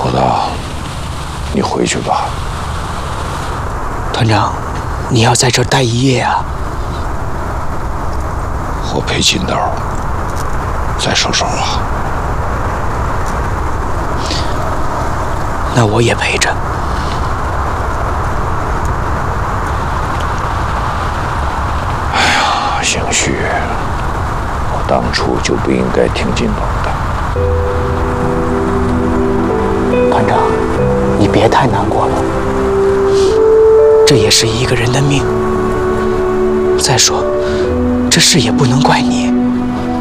胡道，你回去吧。 团长，你要在这儿待一夜啊？ 我陪金斗再说说话。 那我也陪着。 哎呀，兴许我当初就不应该听金斗的。 团长，你别太难过了，这也是一个人的命。再说，这事也不能怪你。